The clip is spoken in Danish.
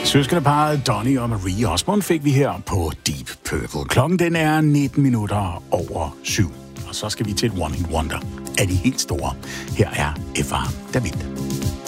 Søskendeparret Donny og Marie Osborne fik vi her på Deep Purple. Klokken den er 19 minutter over 7. Og så skal vi til et one-hit wonder af de helt store. Her er F.R. David.